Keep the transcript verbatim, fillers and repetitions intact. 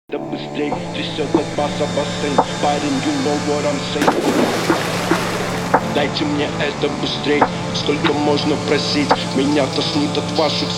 Да быстрей, трясет от баса бассейн. Парень, you know what I'm saying. Дайте мне это быстрей, сколько можно просить. Меня тошнит от ваших